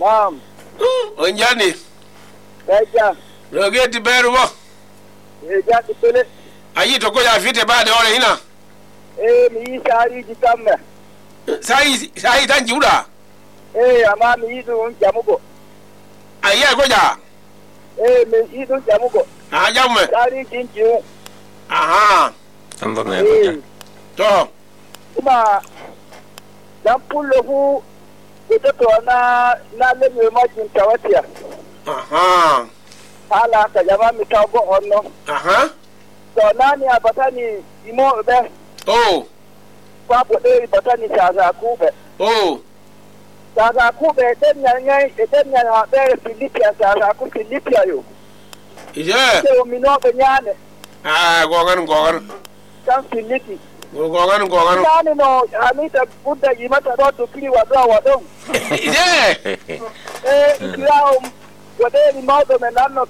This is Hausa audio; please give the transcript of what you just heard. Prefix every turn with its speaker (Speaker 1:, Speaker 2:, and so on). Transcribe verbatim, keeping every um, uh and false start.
Speaker 1: Naam.
Speaker 2: Onjani.
Speaker 1: Kaja.
Speaker 2: Rogeti beru mo.
Speaker 1: E jati pele.
Speaker 2: Ayi to ko ya fite ba de ore hina.
Speaker 1: E mi shari jikamme.
Speaker 2: Sai sai tan jura.
Speaker 1: E ama mi idu jamugo.
Speaker 2: Ayi ko ja.
Speaker 1: E mi idu jamugo.
Speaker 2: Ah jamme.
Speaker 1: Shari jinju.
Speaker 2: Aha.
Speaker 3: Amba me ko ja.
Speaker 2: To.
Speaker 1: Kuma dan pullo fu ito to na na le mi ma jin tawatia.
Speaker 2: Aha.
Speaker 1: Hala ka jama mi ka go onno.
Speaker 2: Aha.
Speaker 1: To nani abatani imo be.
Speaker 2: Oh.
Speaker 1: Papo e batani chaza kube.
Speaker 2: Oh.
Speaker 1: Chaza kube den nyanya den nyanya be Philipia chaza ku Philipia yo.
Speaker 2: Ije.
Speaker 1: Ke mi no be nyane.
Speaker 2: Ah gogan gogan.
Speaker 1: Kan Philipi.
Speaker 2: Gogan gogan.
Speaker 1: Nani no amita buda yimata do to kili wa do wa do.
Speaker 2: Ije.
Speaker 1: Eh ikirao wade ni modo me nanno